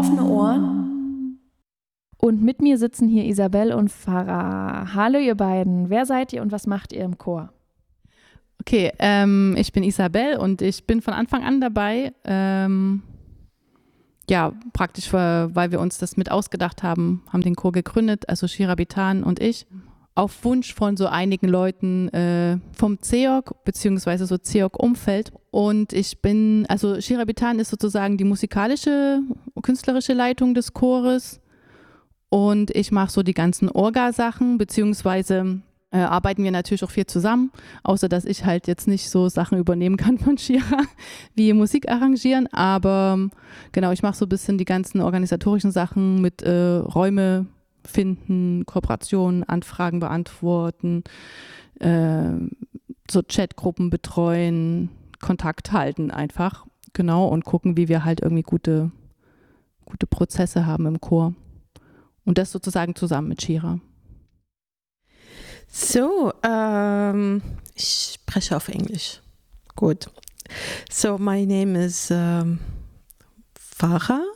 offene Ohren. Und mit mir sitzen hier Isabel und Farah. Hallo ihr beiden, wer seid ihr und was macht ihr im Chor? Okay, ich bin Isabel und ich bin von Anfang an dabei. Praktisch, weil wir uns das mit ausgedacht haben den Chor gegründet, also Shira Bitan und ich. Auf Wunsch von so einigen Leuten vom CEOC, beziehungsweise so CEOC-Umfeld. Und Shira Bitan ist sozusagen die musikalische, künstlerische Leitung des Chores. Und ich mache so die ganzen Orga-Sachen, beziehungsweise arbeiten wir natürlich auch viel zusammen, außer dass ich halt jetzt nicht so Sachen übernehmen kann von Shira, wie Musik arrangieren. Aber genau, ich mache so ein bisschen die ganzen organisatorischen Sachen mit Räume finden, Kooperationen, Anfragen beantworten, so Chatgruppen betreuen, Kontakt halten einfach, genau, und gucken, wie wir halt irgendwie gute Prozesse haben im Chor. Und das sozusagen zusammen mit Shira. So, ich spreche auf Englisch. Gut. So, my name is Farah.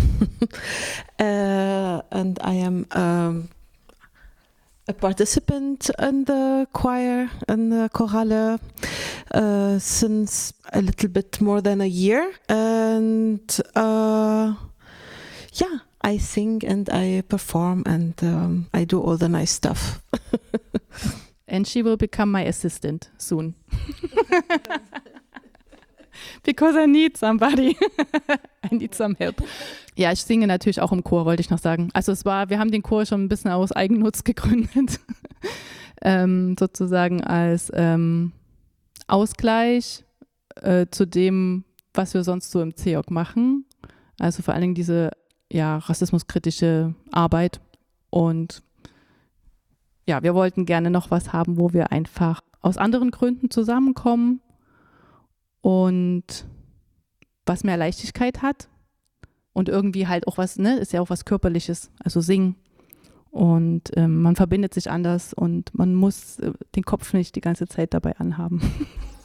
And I am a participant in the choir and the chorale since a little bit more than a year. And I sing and I perform and I do all the nice stuff. And she will become my assistant soon. Because I need somebody. I need some help. Ja, ich singe natürlich auch im Chor, wollte ich noch sagen. Also wir haben den Chor schon ein bisschen aus Eigennutz gegründet. Sozusagen als Ausgleich zu dem, was wir sonst so im CEOC machen. Also vor allen Dingen diese rassismuskritische Arbeit. Und ja, wir wollten gerne noch was haben, wo wir einfach aus anderen Gründen zusammenkommen und was mehr Leichtigkeit hat und irgendwie halt auch was, ist ja auch was Körperliches, also singen. Und man verbindet sich anders und man muss den Kopf nicht die ganze Zeit dabei anhaben.